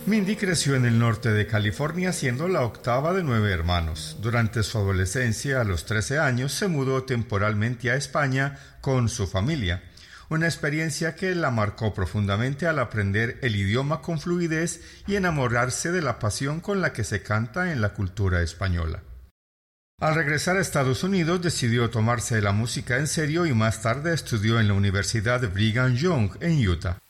Mindy creció en el norte de California siendo la octava de 9 hermanos. Durante su adolescencia, a los 13 años, se mudó temporalmente a España con su familia. Una experiencia que la marcó profundamente al aprender el idioma con fluidez y enamorarse de la pasión con la que se canta en la cultura española. Al regresar a Estados Unidos decidió tomarse la música en serio y más tarde estudió en la Universidad de Brigham Young en Utah.